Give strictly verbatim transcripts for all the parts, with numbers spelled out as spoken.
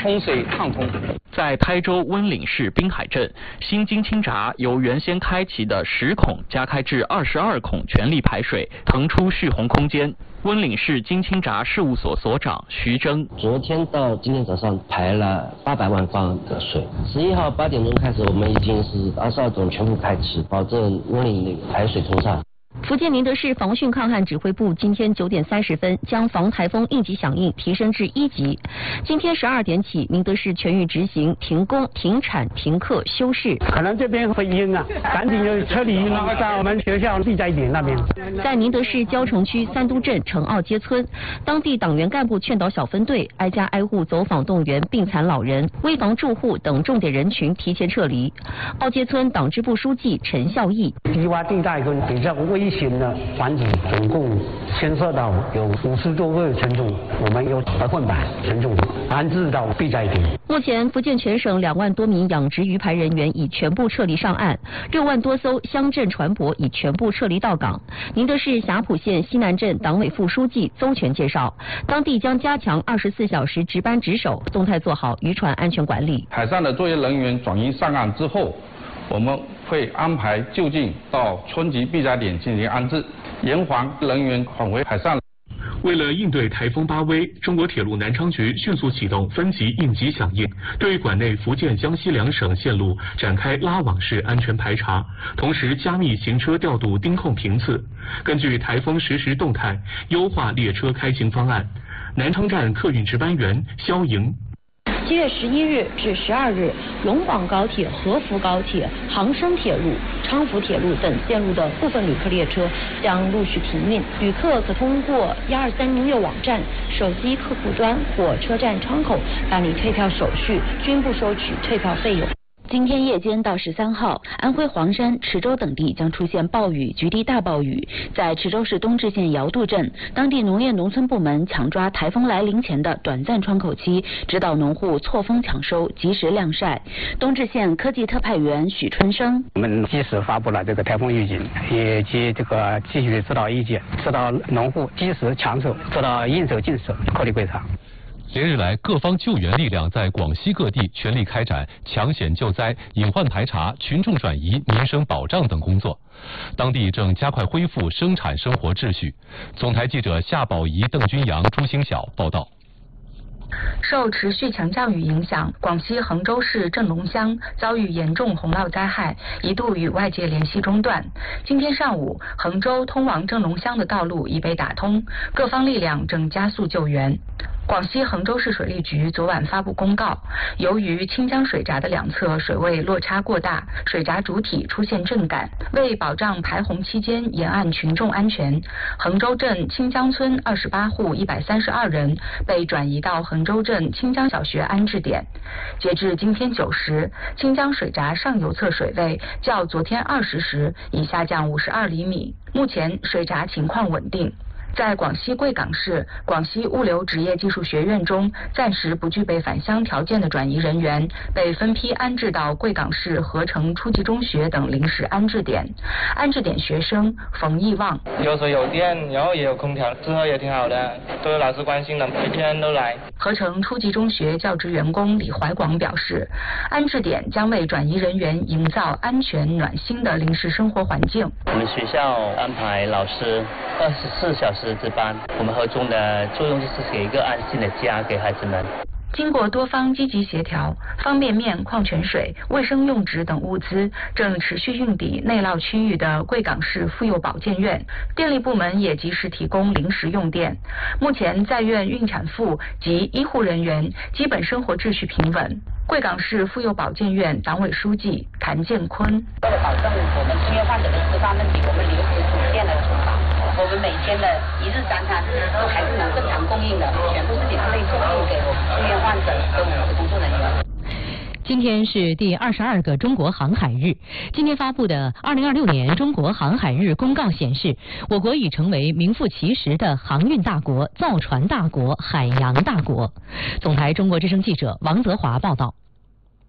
通水畅通。 在台州温岭市滨海镇，新金清闸由原先开启的十孔加开至二十二孔全力排水，腾出蓄洪空间。温岭市金清闸事务所所长徐峥， 昨天到今天早上排了八百万方的水。十一号八点钟开始，我们已经是二十二种全部开启，保证温岭的排水通畅。 福建宁德市防汛抗旱指挥部今天九点三十分将防台风应急响应提升至一级。今天十二点起，宁德市全域执行停工、停产、停课、休市。 可能这边会阴啊，赶紧就撤离到我们学校避灾点那边。 在宁德市蕉城区三都镇城澳街村，当地党员干部劝导小分队挨家挨户走访动员病残老人、危房住户等重点人群提前撤离。澳街村党支部书记陈孝义， 低洼地带跟比较危险的环境，总共牵涉到有五十多个村众，我们有百分百村众安置到避灾点。 目前，福建全省两万多名养殖鱼排人员已全部撤离上岸，六万多艘乡镇船舶已全部撤离到港。宁德市霞浦县西南镇党委副书记邹全介绍，当地将加强二十四小时值班值守，动态做好渔船安全管理。 海上的作业人员转移上岸之后，我们会安排就近到村级避灾点进行安置，严防人员返回海上。 为了应对台风巴威，中国铁路南昌局迅速启动分级应急响应，对管内福建、江西两省线路展开拉网式安全排查，同时加密行车调度盯控频次，根据台风实时动态优化列车开行方案。南昌站客运值班员肖莹。 七月十一日至十二日，龙广高铁、合福高铁、杭深铁路、昌福铁路等线路的部分旅客列车将陆续停运，旅客可通过一二三零六网站、手机客户端或车站窗口办理退票手续，均不收取退票费用。今天夜间到十三号，安徽黄山、池州等地将出现暴雨、局地大暴雨。在池州市东至县瑶渡镇，当地农业农村部门抢抓台风来临前的短暂窗口期，指导农户错峰抢收，及时晾晒。东至县科技特派员许春生， 我们及时发布了这个台风预警，以及这个继续指导意见，指导农户及时抢收，做到应收尽收，颗粒归场。 连日来，各方救援力量在广西各地全力开展抢险救灾、隐患排查、群众转移、民生保障等工作。当地正加快恢复生产生活秩序。总台记者夏宝仪、邓军阳、朱星晓报道。 受持续强降雨影响，广西衡州市镇龙乡遭遇严重洪涝灾害，一度与外界联系中断。今天上午，衡州通往镇龙乡的道路已被打通，各方力量正加速救援。广西衡州市水利局昨晚发布公告，由于清江水闸的两侧水位落差过大，水闸主体出现震感，为保障排洪期间沿岸群众安全，衡州镇清江村二十八户一百三十二人被转移到衡州镇清江小学安置点。截至今天九时，清江水闸上游侧水位较昨天二十时已下降五十二厘米，目前水闸情况稳定。在广西贵港市广西物流职业技术学院中，暂时不具备返乡条件的转移人员被分批安置到贵港市合成初级中学等临时安置点。安置点学生冯义旺， 有水有电，然后也有空调，之后也挺好的，都有老师关心的，每天都来。 合成初级中学教职员工李怀广表示，安置点将为转移人员营造安全暖心的临时生活环境。 我们学校安排老师二十四小时值班，我们合中的作用就是给一个安心的家给孩子们。 经过多方积极协调，方便面、矿泉水、卫生用纸等物资正持续运抵内涝区域的贵港市妇幼保健院，电力部门也及时提供临时用电。目前在院孕产妇及医护人员基本生活秩序平稳。贵港市妇幼保健院党委书记谭建坤， 为了保证我们住院患者的吃饭问题，我们临时组建了厨房，我们每天的一日三餐都还是能正常供应的，全部是免费送进给我们住院患者和我们的工作人员。 今天是第二十二个中国航海日。今天发布的二零二六年中国航海日公告显示，我国已成为名副其实的航运大国、造船大国、海洋大国。总台中国之声记者王泽华报道。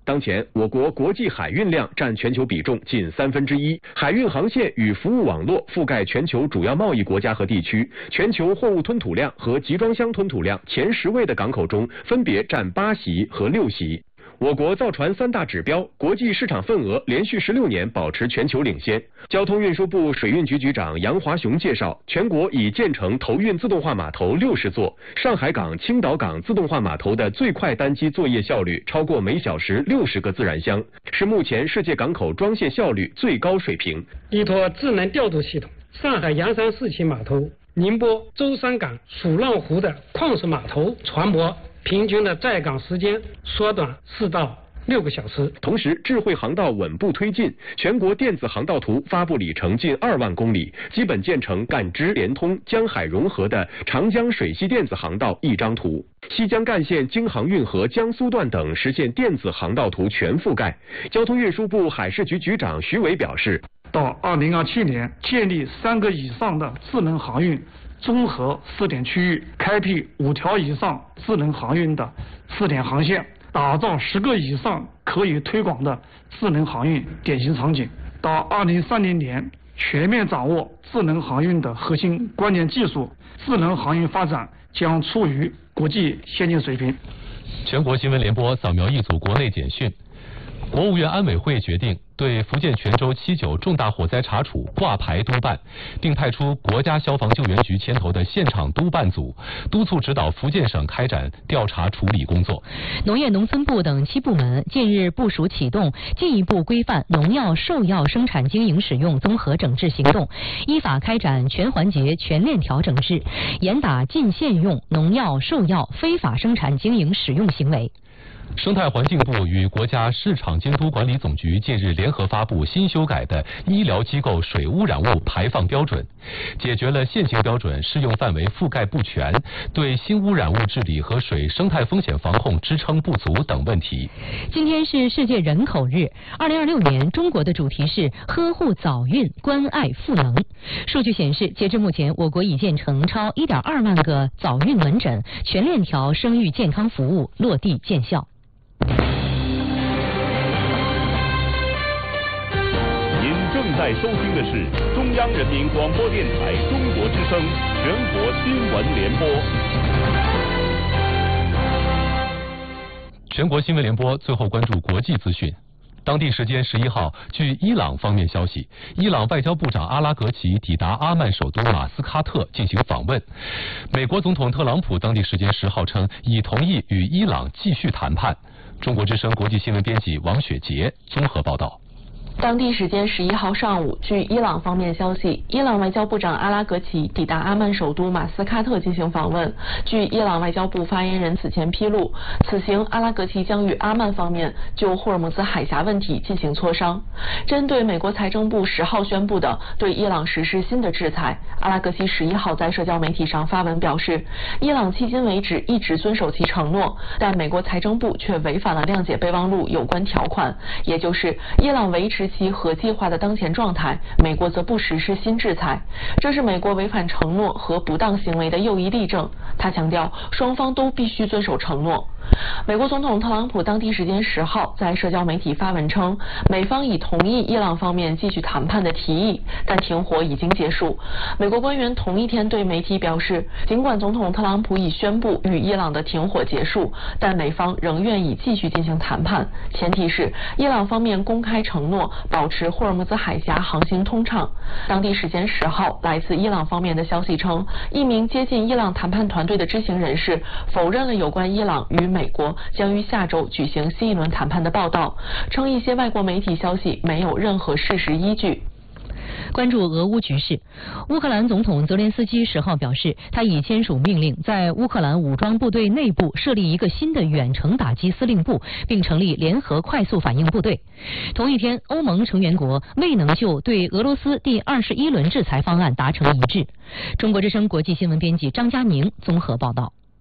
当前我国国际海运量占全球比重近三分之一，海运航线与服务网络覆盖全球主要贸易国家和地区，全球货物吞吐量和集装箱吞吐量前十位的港口中分别占八席和六席。我国造船三大指标，国际市场份额连续十六年保持全球领先。交通运输部水运局局长杨华雄介绍，全国已建成投运自动化码头六十座，上海港、青岛港自动化码头的最快单机作业效率超过每小时六十个自然箱，是目前世界港口装卸效率最高水平。 依托智能调度系统，上海洋山四期码头、宁波舟山港、蜀浪湖的矿石码头船舶平均的在港时间缩短四到六个小时。 同时，智慧航道稳步推进，全国电子航道图发布里程近二万公里，基本建成干支连通、江海融合的长江水系电子航道一张图。西江干线京杭运河江苏段等实现电子航道图全覆盖。交通运输部海事局局长徐伟表示， 到二零二七年，建立三个以上的智能航运综合试点区域，开辟五条以上智能航运的试点航线，打造十个以上可以推广的智能航运典型场景。到二零三零年，全面掌握智能航运的核心关键技术，智能航运发展将处于国际先进水平。 全国新闻联播扫描一组国内简讯。国务院安委会决定对福建泉州七九重大火灾查处挂牌督办，并派出国家消防救援局牵头的现场督办组，督促指导福建省开展调查处理工作。 农业农村部等七部门近日部署启动进一步规范农药、兽药生产经营使用综合整治行动，依法开展全环节全链条整治，严打禁限用农药、兽药非法生产经营使用行为。 生态环境部与国家市场监督管理总局近日联合发布新修改的医疗机构水污染物排放标准，解决了现行标准适用范围覆盖不全、对新污染物治理和水生态风险防控支撑不足等问题。 今天是世界人口日，二零二六年中国的主题是呵护早孕，关爱赋能。数据显示，截至目前，我国已建成超 一点二万个早孕门诊，全链条生育健康服务落地见效。 您正在收听的是中央人民广播电台中国之声全国新闻联播。 全国新闻联播最后关注国际资讯。当地时间十一号，据伊朗方面消息，伊朗外交部长阿拉格齐抵达阿曼首都马斯喀特进行访问。美国总统特朗普当地时间十号称，已同意与伊朗继续谈判。中国之声国际新闻编辑王雪杰综合报道。 当地时间十一号上午，据伊朗方面消息，伊朗外交部长阿拉格齐抵达阿曼首都马斯喀特进行访问。据伊朗外交部发言人此前披露，此行阿拉格齐将与阿曼方面就霍尔木兹海峡问题进行磋商。针对美国财政部十号宣布的对伊朗实施新的制裁，阿拉格齐十一号在社交媒体上发文表示，伊朗迄今为止一直遵守其承诺，但美国财政部却违反了谅解备忘录有关条款，也就是伊朗维持其核计划的当前状态，美国则不实施新制裁，这是美国违反承诺和不当行为的又一例证。他强调，双方都必须遵守承诺。美国总统特朗普当地时间十号在社交媒体发文称，美方已同意伊朗方面继续谈判的提议，但停火已经结束。美国官员同一天对媒体表示，尽管总统特朗普已宣布与伊朗的停火结束，但美方仍愿意继续进行谈判，前提是伊朗方面公开承诺保持霍尔木兹海峡航行通畅。当地时间十号，来自伊朗方面的消息称，一名接近伊朗谈判团队的知情人士否认了有关伊朗与美国将于下周举行新一轮谈判的报道，称一些外国媒体消息没有任何事实依据。 关注俄乌局势，乌克兰总统泽连斯基十号表示，他已签署命令，在乌克兰武装部队内部设立一个新的远程打击司令部，并成立联合快速反应部队。同一天，欧盟成员国未能就对俄罗斯第二十一轮制裁方案达成一致。中国之声国际新闻编辑张佳宁综合报道。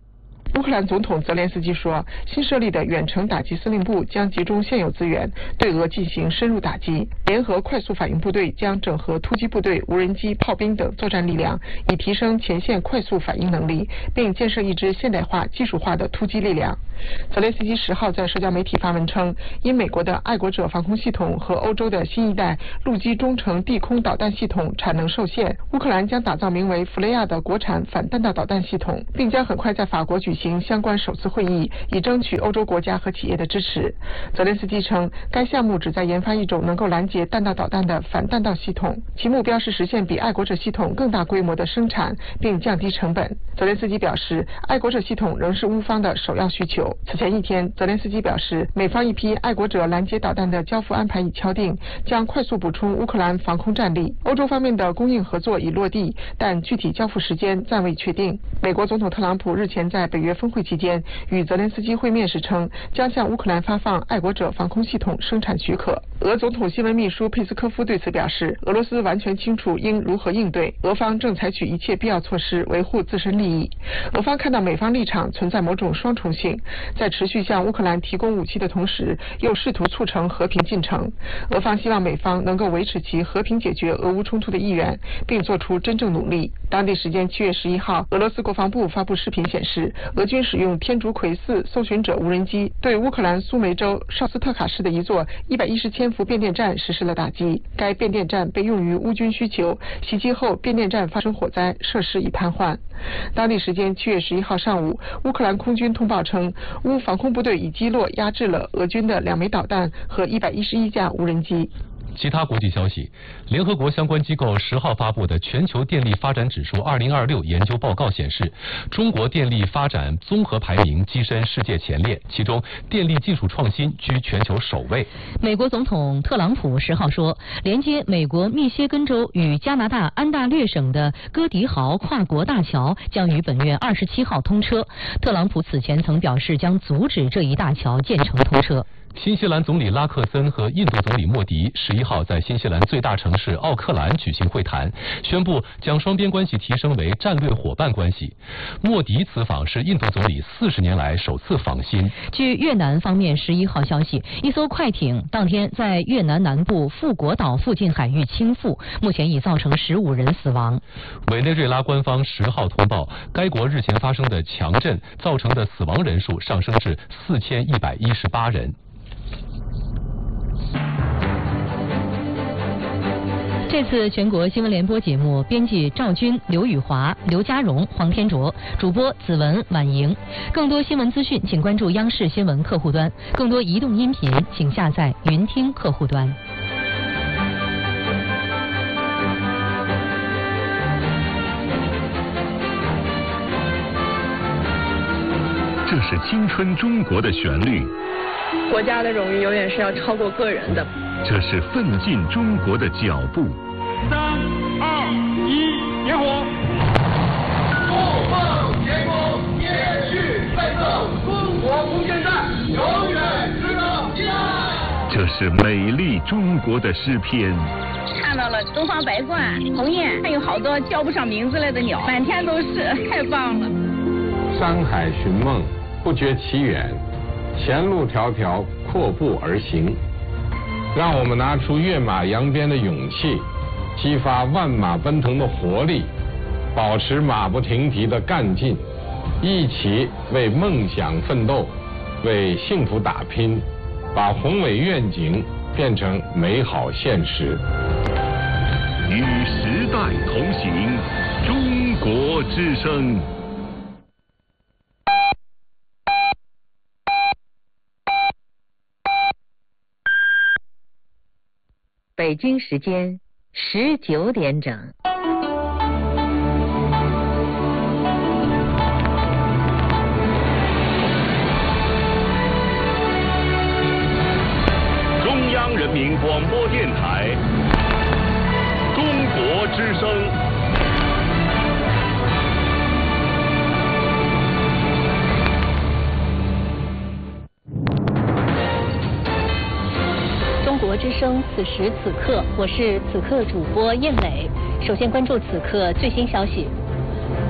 乌克兰总统泽连斯基说，新设立的远程打击司令部将集中现有资源，对俄进行深入打击。联合快速反应部队将整合突击部队、无人机、炮兵等作战力量，以提升前线快速反应能力，并建设一支现代化、技术化的突击力量。泽连斯基十号在社交媒体发文称，因美国的爱国者防空系统和欧洲的新一代陆基中程地空导弹系统产能受限，乌克兰将打造名为弗雷亚的国产反弹道导弹系统，并将很快在法国举行相关首次会议，以争取欧洲国家和企业的支持。泽连斯基称，该项目旨在研发一种能够拦截弹道导弹的反弹道系统，其目标是实现比爱国者系统更大规模的生产，并降低成本。泽连斯基表示，爱国者系统仍是乌方的首要需求。此前一天，泽连斯基表示，美方一批爱国者拦截导弹的交付安排已敲定，将快速补充乌克兰防空战力。欧洲方面的供应合作已落地，但具体交付时间暂未确定。美国总统特朗普日前在北约峰会期间与泽连斯基会面时称，将向乌克兰发放爱国者防空系统生产许可。俄总统新闻秘书佩斯科夫对此表示，俄罗斯完全清楚应如何应对，俄方正采取一切必要措施维护自身利益。俄方看到美方立场存在某种双重性，在持续向乌克兰提供武器的同时，又试图促成和平进程。俄方希望美方能够维持其和平解决俄乌冲突的意愿，并做出真正努力。当地时间七月十一号，俄罗斯国防部发布视频显示，俄军使用天竺葵四搜寻者无人机对乌克兰苏梅州绍斯特卡市的一座一百一十千伏变电站实施了打击。该变电站被用于乌军需求，袭击后变电站发生火灾，设施已瘫痪。当地时间七月十一号上午，乌克兰空军通报称，乌防空部队已击落压制了俄军的两枚导弹和一百一十一架无人机。 其他国际消息，联合国相关机构十号发布的全球电力发展指数二零二六研究报告显示，中国电力发展综合排名跻身世界前列，其中电力技术创新居全球首位。 美国总统特朗普十号说，连接美国密歇根州与加拿大安大略省的戈迪豪跨国大桥将于本月二十七号通车。特朗普此前曾表示将阻止这一大桥建成通车。 新西兰总理拉克森和印度总理莫迪十一号在新西兰最大城市奥克兰举行会谈，宣布将双边关系提升为战略伙伴关系。莫迪此访是印度总理四十年来首次访新。 据越南方面十一号消息，一艘快艇当天在越南南部富国岛附近海域倾覆，目前已造成十五人死亡。 委内瑞拉官方十号通报，该国日前发生的强震造成的死亡人数上升至四千一百一十八人。 这次全国新闻联播节目，编辑赵军、刘宇华、刘家荣、黄天卓，主播子文、婉莹。更多新闻资讯，请关注央视新闻客户端；更多移动音频，请下载云听客户端。 这是青春中国的旋律。 国家的荣誉永远是要超过个人的。 这是奋进中国的脚步。 三二一，点火！ 共奉天空，接续奋斗，中国无间战，永远值得纪念。 这是美丽中国的诗篇。 看到了东方白鹳、鸿雁，还有好多叫不上名字来的鸟，满天都是，太棒了。 山海寻梦，不觉其远。前路迢迢，阔步而行。让我们拿出跃马扬鞭的勇气，激发万马奔腾的活力，保持马不停蹄的干劲，一起为梦想奋斗，为幸福打拼，把宏伟愿景变成美好现实。 与时代同行，中国之声。 北京时间十九点整。 中央人民广播电台，中国之声。 中国之声，此时此刻，我是此刻主播燕磊。首先关注此刻最新消息。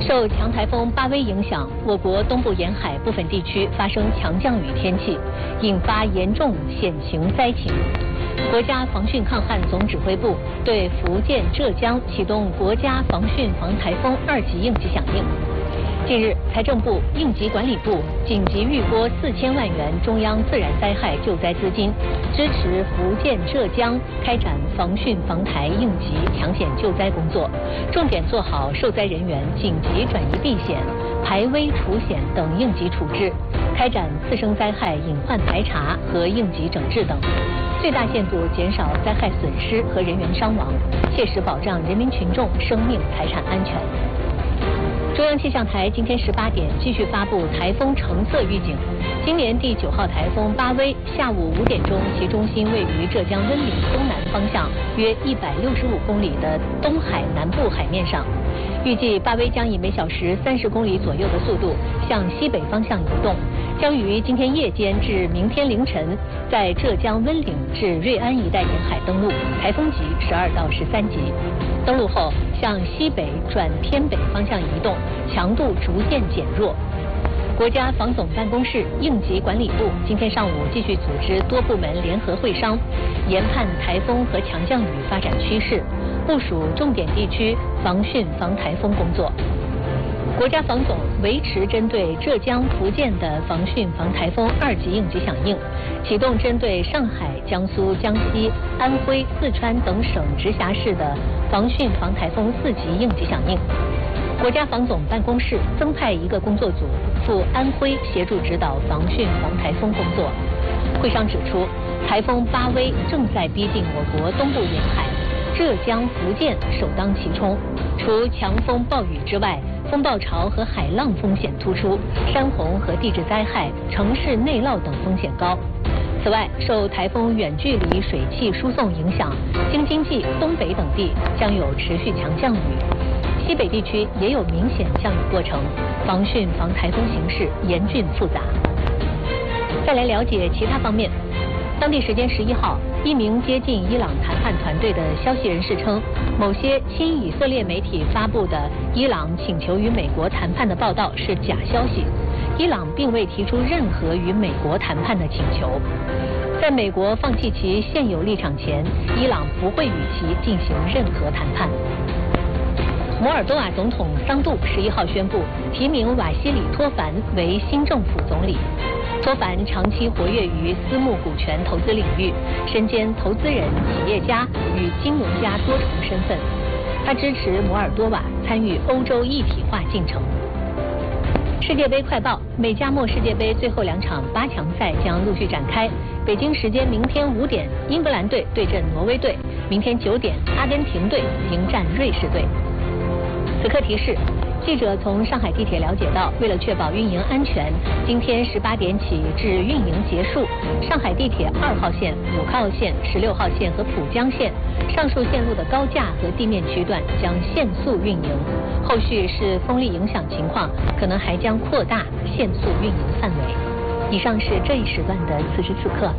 受强台风巴威影响，我国东部沿海部分地区发生强降雨天气，引发严重险情灾情。国家防汛抗旱总指挥部对福建、浙江启动国家防汛防台风二级应急响应。近日，财政部、应急管理部紧急预拨四千万元中央自然灾害救灾资金，支持福建、浙江开展防汛防台应急抢险救灾工作，重点做好受灾人员紧急转移避险、排危除险等应急处置，开展次生灾害隐患排查和应急整治等，最大限度减少灾害损失和人员伤亡，切实保障人民群众生命财产安全。中央气象台今天十八点继续发布台风橙色预警。今年第九号台风巴威下午五点钟，其中心位于浙江温岭东南方向约一百六十五公里的东海南部海面上。预计巴威将以每小时三十公里左右的速度向西北方向移动，将于今天夜间至明天凌晨在浙江温岭至瑞安一带沿海登陆，台风级十二到十三级。登陆后向西北转偏北方向移动，强度逐渐减弱。国家防总办公室、应急管理部今天上午继续组织多部门联合会商，研判台风和强降雨发展趋势，部署重点地区防汛防台风工作。国家防总维持针对浙江、福建的防汛防台风二级应急响应，启动针对上海、江苏、江西、安徽、四川等省直辖市的防汛防台风四级应急响应。国家防总办公室增派一个工作组赴安徽协助指导防汛防台风工作。会上指出，台风巴威正在逼近我国东部沿海，浙江、福建首当其冲。除强风暴雨之外，风暴潮和海浪风险突出，山洪和地质灾害、城市内涝等风险高。此外，受台风远距离水汽输送影响，京津冀、东北等地将有持续强降雨。西北地区也有明显降雨过程，防汛防台风形势严峻复杂。再来了解其他方面。当地时间十一号，一名接近伊朗谈判团队的消息人士称，某些亲以色列媒体发布的伊朗请求与美国谈判的报道是假消息，伊朗并未提出任何与美国谈判的请求。在美国放弃其现有立场前，伊朗不会与其进行任何谈判。摩尔多瓦总统桑杜十一号宣布提名瓦西里托凡为新政府总理。托凡长期活跃于私募股权投资领域，身兼投资人、企业家与金融家多重身份。他支持摩尔多瓦参与欧洲一体化进程。世界杯快报：美加墨世界杯最后两场八强赛将陆续展开。北京时间明天五点，英格兰队对阵挪威队；明天九点，阿根廷队迎战瑞士队。此刻提示。记者从上海地铁了解到，为了确保运营安全，今天十八点起至运营结束，上海地铁二号线、五号线、十六号线和浦江线上述线路的高架和地面区段将限速运营。后续是风力影响情况，可能还将扩大限速运营范围。以上是这一时段的此时此刻。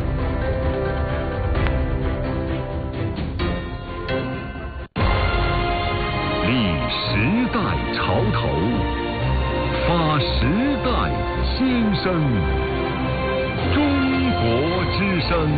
时代潮头，发时代心声，中国之声。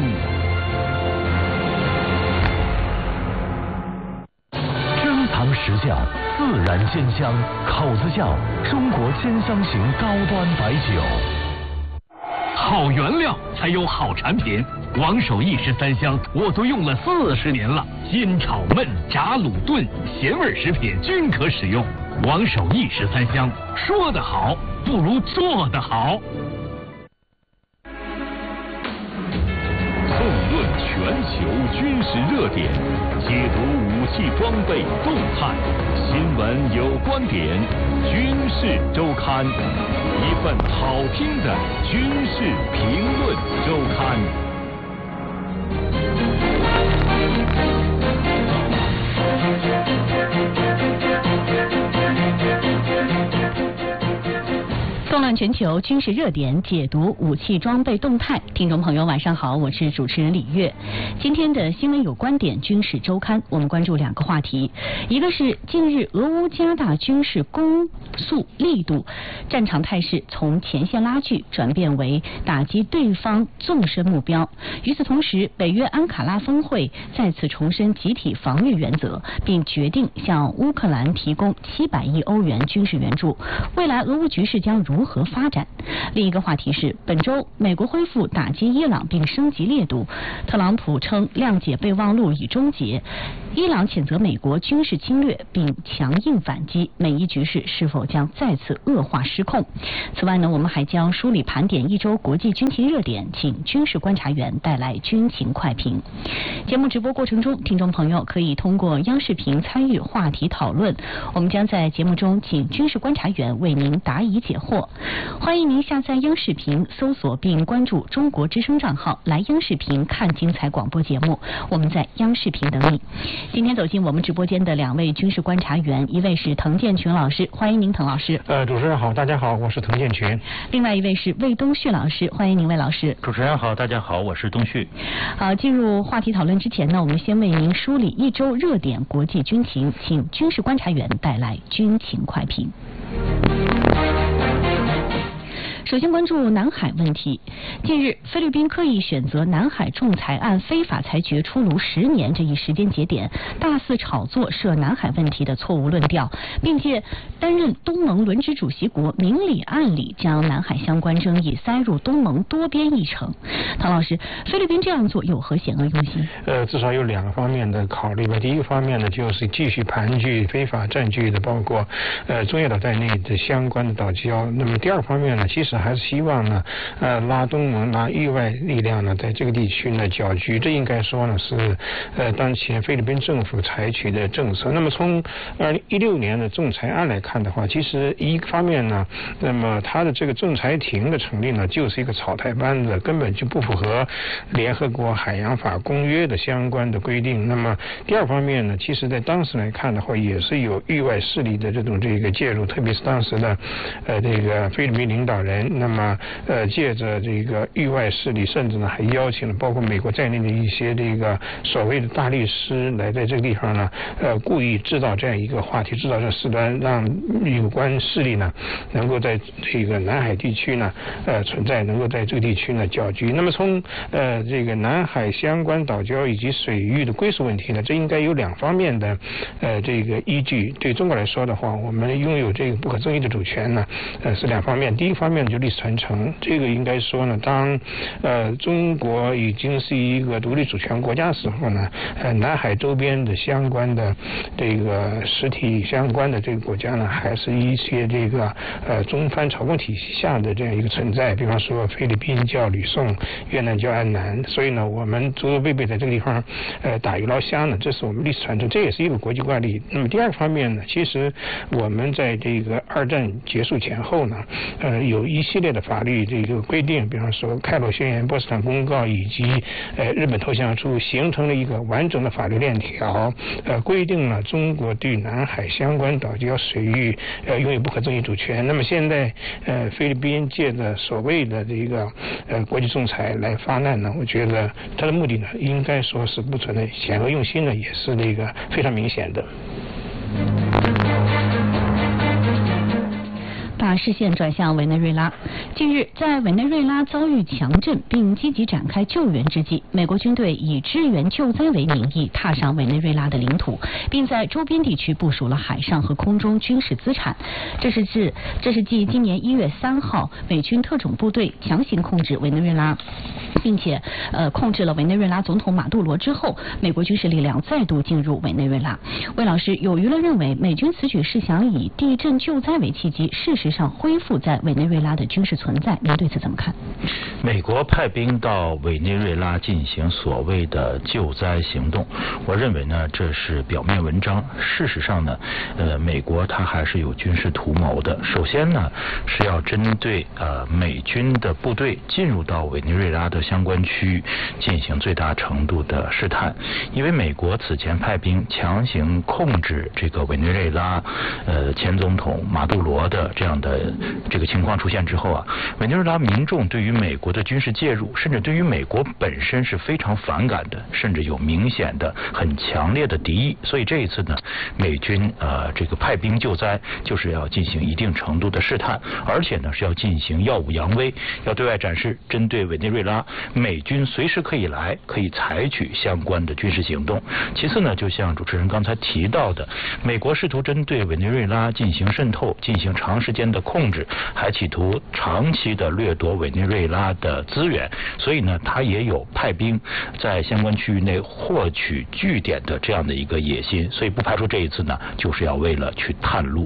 珍藏实窖，自然鲜香，口子窖，中国鲜香型高端白酒。好原料才有好产品。王守义十三香，我都用了四十年了，煎炒焖炸卤炖，咸味食品均可使用。王守义十三香，说得好不如做得好。纵论全球军事热点，解读武器装备动态，新闻有观点，军事周刊，一份好听的军事评论周刊。 纵看全球军事热点，解读武器装备动态。听众朋友晚上好，我是主持人李月。今天的新闻有观点军事周刊，我们关注两个话题，一个是近日俄乌加大军事攻速力度，战场态势从前线拉锯转变为打击对方纵深目标。与此同时，北约安卡拉峰会再次重申集体防御原则，并决定向乌克兰提供七百亿欧元军事援助。未来俄乌局势将如何发展？另一个话题是，本周美国恢复打击伊朗并升级烈度，特朗普称谅解备忘录已终结，伊朗谴责美国军事侵略并强硬反击，美伊局势是否将再次恶化失控？此外呢，我们还将梳理盘点一周国际军情热点，请军事观察员带来军情快评。节目直播过程中，听众朋友可以通过央视频参与话题讨论，我们将在节目中请军事观察员为您答疑解惑。欢迎您下载央视频，搜索并关注中国之声账号，来央视频看精彩广播节目。我们在央视频等你。今天走进我们直播间的两位军事观察员，一位是滕建群老师，欢迎您，滕老师。 呃，主持人好，大家好，我是滕建群。 另外一位是魏东旭老师，欢迎您，魏老师。 主持人好，大家好，我是东旭。 好，进入话题讨论之前呢，我们先为您梳理一周热点国际军情，请军事观察员带来军情快评。首先关注南海问题。近日，菲律宾刻意选择南海仲裁案非法裁决出炉十年这一时间节点，大肆炒作涉南海问题的错误论调，并且担任东盟轮值主席国，明里暗里将南海相关争议塞入东盟多边议程。唐老师，菲律宾这样做有何险恶用心？ 呃，至少有两个方面的考虑吧。第一个方面呢，就是继续盘踞非法占据的，包括呃中业岛在内的相关的岛礁。那么第二个方面呢，其实还是希望呢，呃，拉东盟、拉域外力量呢，在这个地区呢搅局。这应该说呢是呃当前菲律宾政府采取的政策。那么从二零一六年的仲裁案来看的话，其实一方面呢，那么它的这个仲裁庭的成立呢，就是一个草台班子，根本就不符合联合国海洋法公约的相关的规定。那么第二方面呢，其实在当时来看的话，也是有域外势力的这种这个介入，特别是当时的呃这个菲律宾领导人，那么呃，借着这个域外势力，甚至呢还邀请了包括美国在内的一些这个所谓的大律师来在这个地方呢，呃，故意制造这样一个话题，制造这事端，让有关势力呢能够在这个南海地区呢呃存在，能够在这个地区呢搅局。那么从呃这个南海相关岛礁以及水域的归属问题呢，这应该有两方面的呃这个依据。对中国来说的话，我们拥有这个不可争议的主权呢，呃是两方面。第一方面就历史传承，这个应该说呢，当呃中国已经是一个独立主权国家的时候呢，呃南海周边的相关的这个实体相关的这个国家呢，还是一些这个呃中藩朝贡体系下的这样一个存在。比方说菲律宾叫吕宋，越南叫安南，所以呢，我们祖祖辈辈在这个地方呃打鱼捞虾呢，这是我们历史传承，这也是一个国际惯例。那么第二方面呢，其实我们在这个二战结束前后呢，呃有一系列的法律这个规定，比方说开罗宣言、波茨坦公告以及呃日本投降书，形成了一个完整的法律链条，呃规定了中国对南海相关岛礁水域呃拥有不可争议主权。那么现在呃菲律宾借着所谓的这个呃国际仲裁来发难呢，我觉得它的目的呢，应该说是不存在险恶用心呢，也是那个非常明显的。 把视线转向委内瑞拉。近日，在委内瑞拉遭遇强震并积极展开救援之际，美国军队以支援救灾为名义踏上委内瑞拉的领土，并在周边地区部署了海上和空中军事资产。这是自这是继今年一月三号美军特种部队强行控制委内瑞拉，并且呃控制了委内瑞拉总统马杜罗之后，美国军事力量再度进入委内瑞拉。魏老师，有舆论认为美军此举是想以地震救灾为契机，事实上恢复在委内瑞拉的军事存在，您对此怎么看？ 美国派兵到委内瑞拉进行所谓的救灾行动，我认为呢，这是表面文章。事实上呢，呃，美国它还是有军事图谋的。首先呢，是要针对呃美军的部队进入到委内瑞拉的相关区域进行最大程度的试探，因为美国此前派兵强行控制这个委内瑞拉呃前总统马杜罗的这样的的这个情况出现之后啊，委内瑞拉民众对于美国的军事介入，甚至对于美国本身是非常反感的，甚至有明显的很强烈的敌意。所以这一次呢，美军呃这个派兵救灾，就是要进行一定程度的试探，而且呢是要进行耀武扬威，要对外展示针对委内瑞拉美军随时可以来，可以采取相关的军事行动。其次呢，就像主持人刚才提到的，美国试图针对委内瑞拉进行渗透，进行长时间的控制，还企图长期的掠夺委内瑞拉的资源，所以呢，他也有派兵在相关区域内获取据点的这样的一个野心，所以不排除这一次呢，就是要为了去探路。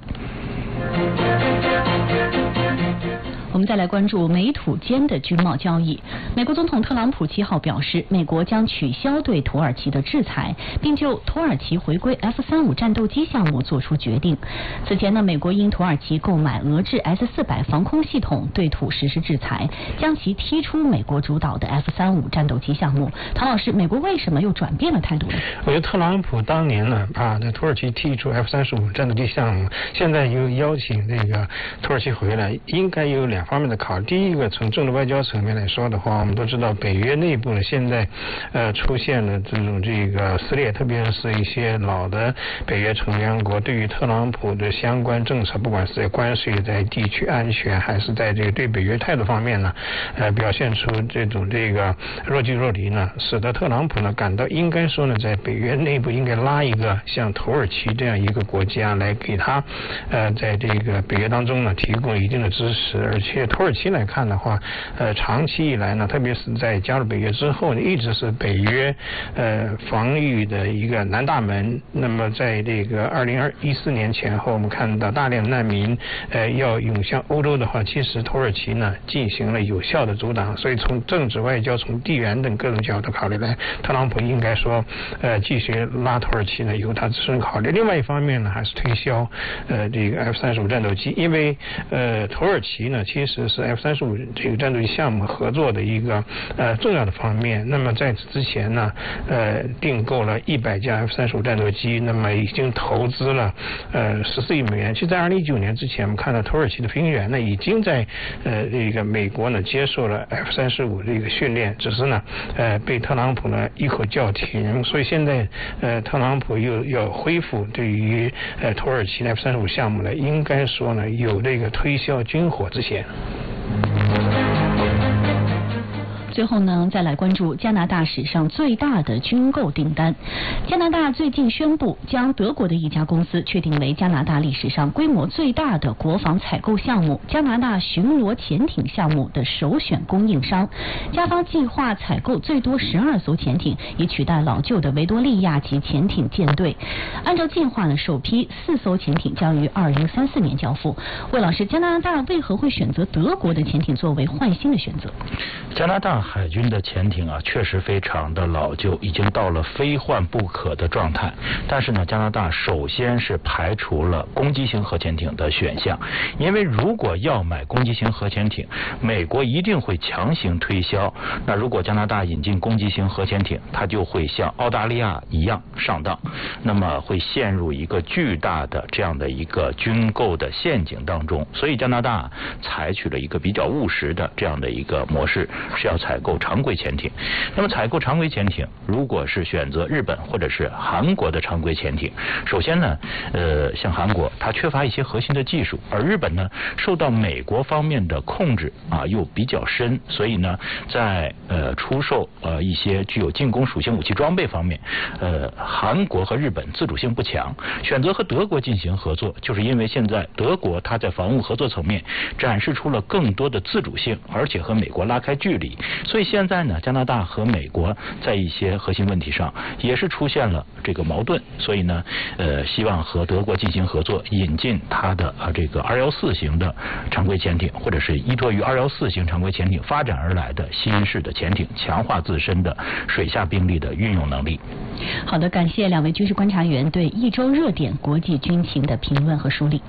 我们再来关注美土间的军贸交易。美国总统特朗普七号表示，美国将取消对土耳其的制裁，并就土耳其回归 F 三十五 战斗机项目做出决定。此前呢，美国因土耳其购买俄制 S 四百 防空系统对土实施制裁，将其踢出美国主导的 F 三十五 战斗机项目。唐老师，美国为什么又转变了态度呢？ 我觉得特朗普当年呢，把这土耳其踢出 F 三十五 战斗机项目，现在又邀请这个土耳其回来，应该有两方面的考虑。第一个，从政治外交层面来说的话，我们都知道北约内部呢现在呃出现了这种这个撕裂，特别是一些老的北约成员国对于特朗普的相关政策，不管是在关税、在地区安全，还是在这个对北约态度方面呢，呃表现出这种这个若即若离呢，使得特朗普呢感到应该说呢，在北约内部应该拉一个像土耳其这样一个国家来给他呃在这个北约当中呢提供一定的支持，而且土耳其来看的话，呃，长期以来呢，特别是在加入北约之后呢，一直是北约呃防御的一个南大门。那么在这个二零一四年前后，我们看到大量难民呃要涌向欧洲的话，其实土耳其呢进行了有效的阻挡。所以从政治外交、从地缘等各种角度考虑来，特朗普应该说呃继续拉土耳其呢有他自身考虑。另外一方面呢，还是推销呃这个 F 三十五 战斗机，因为呃土耳其呢其实是 F 三十五 这个战斗机项目合作的一个呃重要的方面。那么在此之前呢，呃订购了一百架 F 三十五 战斗机，那么已经投资了呃十四亿美元。其实在二零一九年之前，我们看到土耳其的飞行员呢已经在呃这个美国呢接受了 F 三十五 这个训练，只是呢呃被特朗普呢一口叫停。所以现在呃特朗普又要恢复对于呃土耳其的 F 三十五 项目呢，应该说呢有这个推销军火之嫌。 最后呢，再来关注加拿大史上最大的军购订单。加拿大最近宣布将德国的一家公司确定为加拿大历史上规模最大的国防采购项目——加拿大巡逻潜艇项目的首选供应商。加方计划采购最多十二艘潜艇，以取代老旧的维多利亚级潜艇舰队。按照计划呢，首批四艘潜艇将于二零三四年交付。魏老师，加拿大为何会选择德国的潜艇作为换新的选择？ 加拿大海军的潜艇啊，确实非常的老旧，已经到了非换不可的状态。但是呢，加拿大首先是排除了攻击型核潜艇的选项，因为如果要买攻击型核潜艇，美国一定会强行推销。那如果加拿大引进攻击型核潜艇，它就会像澳大利亚一样上当，那么会陷入一个巨大的这样的一个军购的陷阱当中。所以加拿大采取了一个比较务实的这样的一个模式，是要采购常规潜艇。那么采购常规潜艇，如果是选择日本或者是韩国的常规潜艇，首先呢，呃，像韩国它缺乏一些核心的技术，而日本呢受到美国方面的控制啊又比较深，所以呢，在呃出售呃一些具有进攻属性武器装备方面，呃，韩国和日本自主性不强。选择和德国进行合作，就是因为现在德国它在防务合作层面展示出了更多的自主性，而且和美国拉开距离。所以现在呢，加拿大和美国在一些核心问题上也是出现了这个矛盾，所以呢，呃，希望和德国进行合作，引进它的啊这个二幺四型的常规潜艇，或者是依托于二幺四型常规潜艇发展而来的新式的潜艇，强化自身的水下兵力的运用能力。 好的，感谢两位军事观察员对一周热点国际军情的评论和梳理。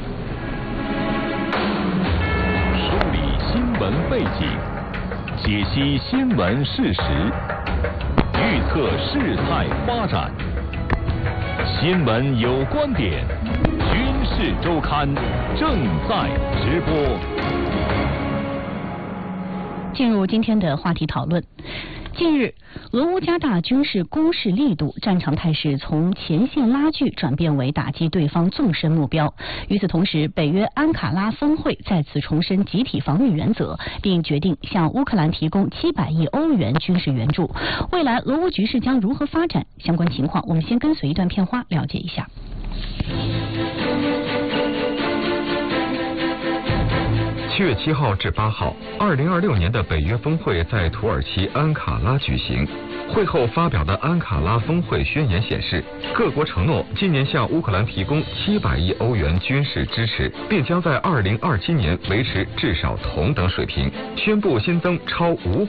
梳理新闻背景，解析新闻事实，预测事态发展。新闻有观点，军事周刊正在直播。 进入今天的话题讨论。近日，俄乌加大军事攻势力度，战场态势从前线拉锯转变为打击对方纵深目标。与此同时，北约安卡拉峰会再次重申集体防御原则，并决定向乌克兰提供七百亿欧元军事援助。未来俄乌局势将如何发展？相关情况，我们先跟随一段片花了解一下。 七月七号至八号，二零二六年的北约峰会在土耳其安卡拉举行。会后发表的安卡拉峰会宣言显示，各国承诺今年向乌克兰提供七百亿欧元军事支持，并将在二零二七年维持至少同等水平，宣布新增超五